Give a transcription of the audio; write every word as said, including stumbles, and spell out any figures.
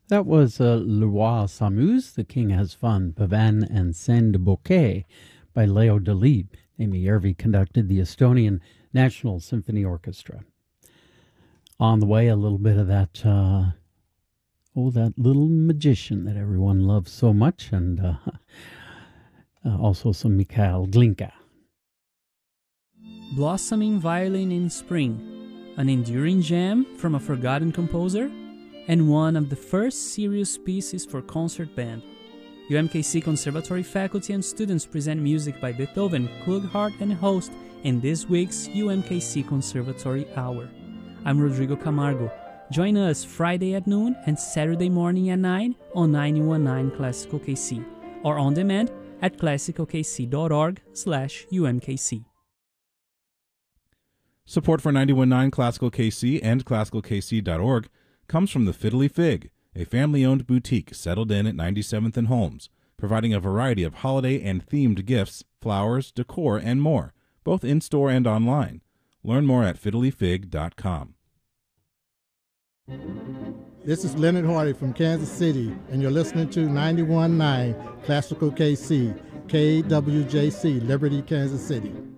That was uh, Le Roi s'amuse, The King Has Fun, Pavan and Scène de Bouquet by Leo Delibes. Amy Järvi conducted the Estonian National Symphony Orchestra. On the way, a little bit of that, uh, oh, that little magician that everyone loves so much, and uh, uh, also some Mikhail Glinka. Blossoming Violin in Spring, an enduring gem from a forgotten composer, and one of the first serious pieces for concert band. U M K C Conservatory faculty and students present music by Beethoven, Klughart, and Host in this week's U M K C Conservatory Hour. I'm Rodrigo Camargo. Join us Friday at noon and Saturday morning at nine on ninety-one point nine Classical K C, or on demand at classical k c dot org slash U M K C. Support for ninety-one point nine Classical K C and classical k c dot org comes from the Fiddly Fig, a family-owned boutique settled in at ninety-seventh and Holmes, providing a variety of holiday and themed gifts, flowers, decor, and more, both in-store and online. Learn more at fiddly fig dot com. This is Leonard Hardy from Kansas City, and you're listening to ninety-one point nine Classical K C, K W J C, Liberty, Kansas City.